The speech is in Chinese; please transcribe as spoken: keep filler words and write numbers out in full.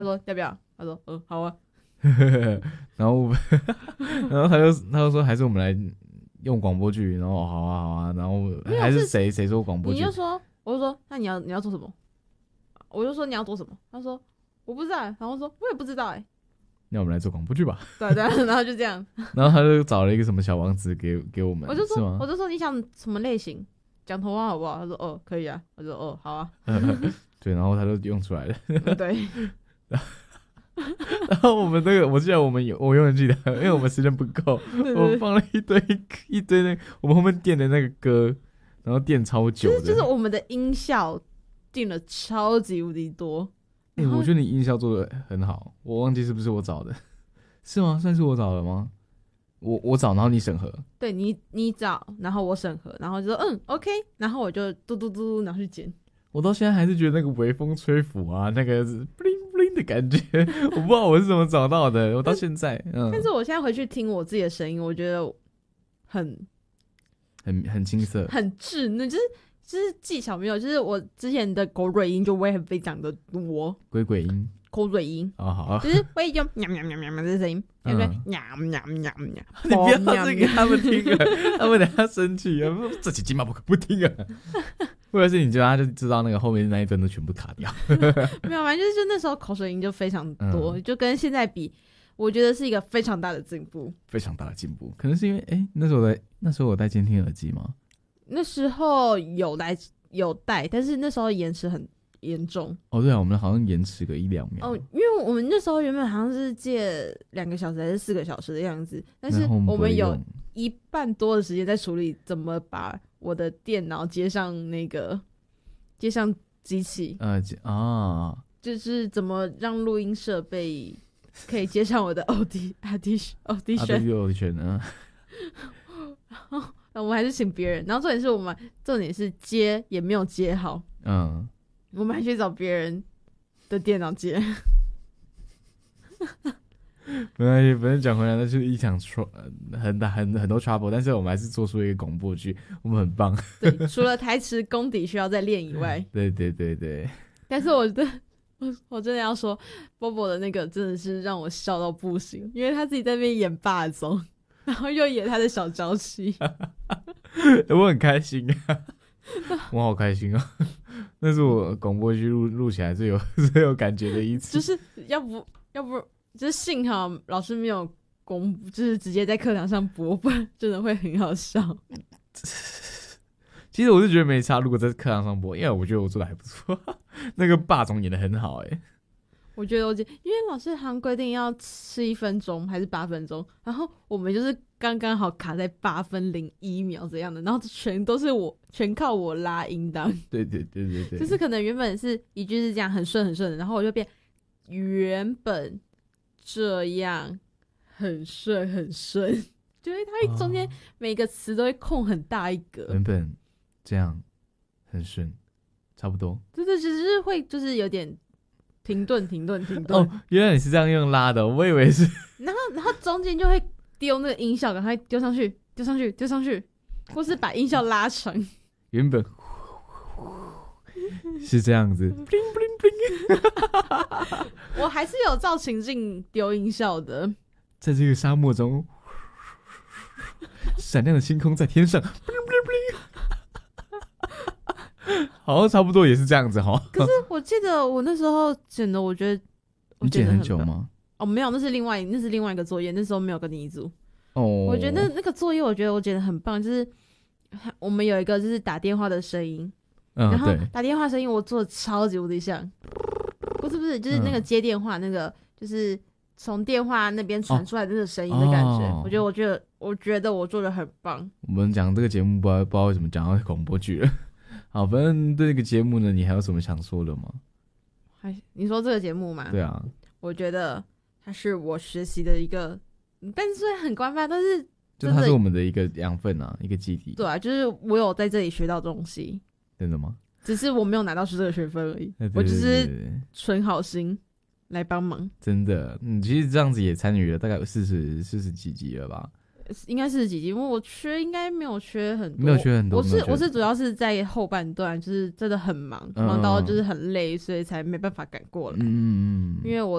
他说要不要？他说嗯好啊。 然后我们然后他就他就说还是我们来用广播剧，然后好啊好啊，然后还是谁谁说广播剧？ 你就说，我就说那你要你要做什么？我就说你要做什么？他说我不知道、欸，然后我说我也不知道哎、欸。 那我们来做广播剧吧。 对对，然后就这样。 然后他就找了一个什么小王子给给我们， 我就说是吗？ 我就说你想什么类型？讲童话好不好？他说哦可以啊。我说哦好啊。 对，然后他就用出来了。 嗯、对。 然后我们那个，我记得我们有，我永远记得，因为我们时间不够， 对对对， 我们放了一堆一堆那个我们后面垫的那个歌，然后垫超久的。 就是就是我们的音效定了超级无敌多。 哎、欸，我觉得你音效做的很好，我忘记是不是我找的，是吗？算是我找的吗？我我找，然后你审核。对， 你你找，然后我审核，然后就说嗯 OK， 然后我就嘟嘟嘟拿去剪。 我到现在还是觉得那个微风吹拂啊，那个 bling bling 的感觉，我不知道我是怎么找到的。我到现在，嗯， 但是我现在回去听我自己的声音，我觉得很很很青涩， 很稚嫩，就是就是技巧没有，就是我之前的口水音就会很非常的多， 鬼鬼音， 口水音， 哦好， 就是会用喵喵喵喵喵的声音，对不对？喵喵喵喵， 你不要这给他们听啊，他们等下生气啊，这期金马不不听啊。或者是你就他就知道那个后面那一段都全部卡掉。 没有，反正就是就那时候口水音就非常多，嗯、就跟现在比，我觉得是一个非常大的进步， 非常大的进步。可能是因为哎、欸，那时候我在那时候我戴监听耳机吗？ 那时候有戴有戴，但是那时候延迟很严重。 哦，对啊，我们好像延迟个一两秒。 哦，因为我们那时候原本好像是借两个小时还是四个小时的样子，但是我们有一半多的时间在处理怎么把我的电脑接上那个接上机器， 呃啊， 就是怎么让录音设备可以接上我的 Audition Audition Audition 啊。 然后我们还是请别人，然后重点是我们重点是接也没有接好，嗯，我们还去找别人的电脑接。 没关系，反正讲回来，那就是一场很大很很多 trouble， 但是我们还是做出一个广播剧，我们很棒。 对，除了台词功底需要再练以外， 对对对对。 但是我真的我我真的要说，波波的那个真的是让我笑到不行，因为他自己在那边演霸总，然后又演他的小娇妻， 我很开心啊，我好开心啊！那是我广播剧录录起来最有最有感觉的一次， 就是要不要不。就是幸好老师没有公布，就是直接在课堂上播，不然真的会很好笑。 其实我是觉得没差，如果在课堂上播，因为我觉得我做的还不错。那个霸总演的很好哎、欸， 我觉得我因为老师好像规定要吃一分钟还是八分钟，然后我们就是刚刚好卡在八分零一秒这样的，然后全都是我全靠我拉音档。 对对对对对， 就是可能原本是一句是这样很顺很顺的，然后我就变原本。这样很顺很顺，就是它中间每个词都会空很大一格。 原本这样很顺，差不多。 对对，只是会就是有点停顿停顿停顿。 哦，原来你是这样用拉的，我以为是。 然后然后中间就会丢那个音效，赶快丢上去，丢上去，丢上去，或是把音效拉长。 原本。是这样子，bling bling bling 我还是有照情境丢音效的。 在这个沙漠中，闪亮的星空在天上 ，bling bling bling 好像差不多也是这样子哈。 可是我记得我那时候剪的，我觉得你剪很久吗？ 哦，没有，那是另外那是另外一个作业，那时候没有跟你一组。 哦， 我觉得那那个作业，我觉得我剪的很棒，就是我们有一个就是打电话的声音。 嗯、 然后打电话声音我做的超级无敌像，不是不是，就是那个接电话、嗯、那个，就是从电话那边传出来的那个声音的感觉、哦。我觉得，我觉得，我觉得我做的很棒。 我们讲这个节目不知道不知道为什么讲到广播剧了。好，反正对这个节目呢，你还有什么想说的吗？ 还你说这个节目吗？ 对啊， 我觉得它是我学习的一个，但是虽然很官方，但是就它是我们的一个养分啊，一个基底。 对啊，就是我有在这里学到东西。 真的吗？ 只是我没有拿到这个学分而已， 对对对对对， 我只是纯好心来帮忙。 真的，你其实这样子也参与了大概四十四十几集了吧？ 应该四十几集，因为我缺应该没有缺很多， 没有缺很多。 我是我是主要是在后半段，就是真的很忙，嗯、忙到就是很累，所以才没办法赶过来。嗯嗯嗯，因为我